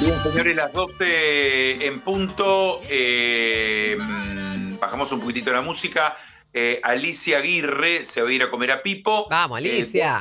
Bien, señores, las 12 en punto. Bajamos un poquitito la música. Alicia Aguirre se va a ir a comer a Pipo. Vamos, Alicia.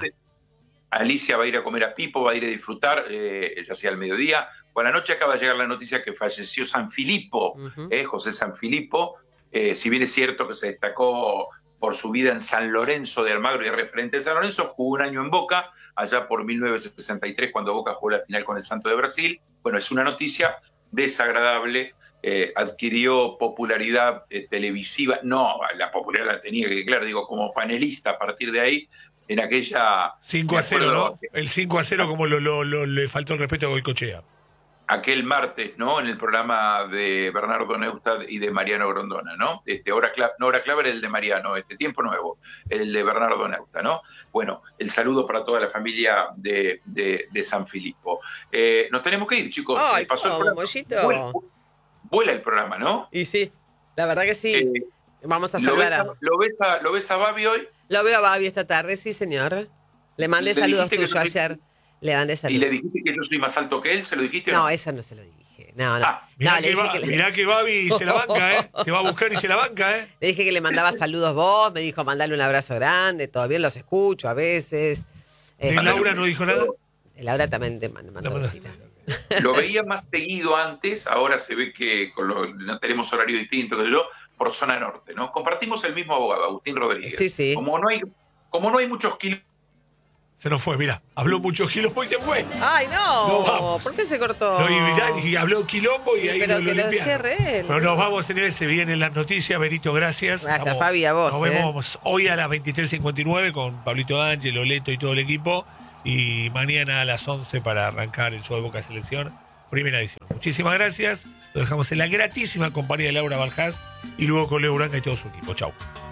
Alicia va a ir a comer a Pipo, va a ir a disfrutar, ya sea al mediodía. Por la noche acaba de llegar la noticia que falleció Sanfilippo, José Sanfilippo. Si bien es cierto que se destacó por su vida en San Lorenzo de Almagro y referente de San Lorenzo, jugó un año en Boca, allá por 1963, cuando Boca jugó la final con el Santos de Brasil. Bueno, es una noticia desagradable. Adquirió popularidad televisiva. No, la popularidad la tenía que, claro, digo, como panelista a partir de ahí, en aquella... 5-0, ¿no? El 5-0 como le faltó el respeto a Goicoechea. Aquel martes, ¿no? En el programa de Bernardo Neustadt y de Mariano Grondona, ¿no? Hora clave era el de Mariano, Tiempo Nuevo, el de Bernardo Neustadt, ¿no? Bueno, el saludo para toda la familia de Sanfilippo. Nos tenemos que ir, chicos. Ay, Pasó el programa. Mollito. Vuela el programa, ¿no? Y sí, la verdad que sí. Vamos a saludar a... ¿Lo ves a Babi hoy? Lo veo a Babi esta tarde, sí, señor. Le mandé saludos tuyos ayer. Le mandé saludos. ¿Y le dijiste que yo soy más alto que él? ¿Se lo dijiste? No, eso no se lo dije. No. Mirá que Babi se la banca, ¿eh? Te va a buscar y se la banca, ¿eh? Le dije que le mandaba saludos vos, me dijo mandale un abrazo grande, todo bien, los escucho a veces. ¿De Laura no dijo nada? Laura también te mandó visita. Lo veía más seguido antes, ahora se ve que no tenemos horario distinto que yo, por zona norte, ¿no? Compartimos el mismo abogado, Agustín Rodríguez. Sí. Como no hay muchos kilómetros. Se nos fue, mirá. Habló mucho quilombo y se fue. Ay, no. ¿Por qué se cortó? No, y habló quilombo y ahí pero lo que lo limpiaron. cierre él. Pero nos vamos, señores. Se vienen las noticias. Benito, gracias. Gracias, Fabi, a vos. Nos vemos hoy a las 23:59 con Pablito D'Angelo, Leto y todo el equipo. Y mañana a las 11 para arrancar el show de Boca Selección. Primera edición. Muchísimas gracias. Lo dejamos en la gratísima compañía de Laura Baljás y luego con Leo Uranga y todo su equipo. Chau.